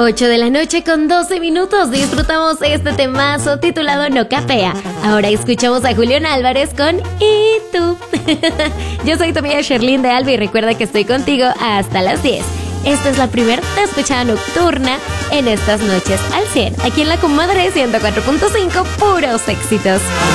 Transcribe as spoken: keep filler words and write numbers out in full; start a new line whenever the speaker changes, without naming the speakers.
ocho de la noche con doce minutos. Disfrutamos este temazo titulado No Capea. Ahora escuchamos a Julián Álvarez con ¿Y tú? Yo soy tu amiga Sherlyn de Alba y recuerda que estoy contigo hasta las diez. Esta es la primera escuchada nocturna en estas noches al cien. Aquí en La Comadre ciento cuatro punto cinco, puros éxitos.